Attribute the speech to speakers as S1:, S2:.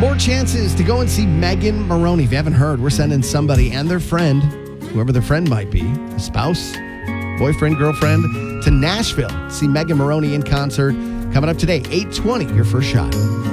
S1: More chances to go and see Megan Moroney. If you haven't heard, we're sending somebody and their friend, whoever their friend might be, a spouse, boyfriend, girlfriend, to Nashville. See Megan Moroney in concert. Coming up today, 8:20, your first shot.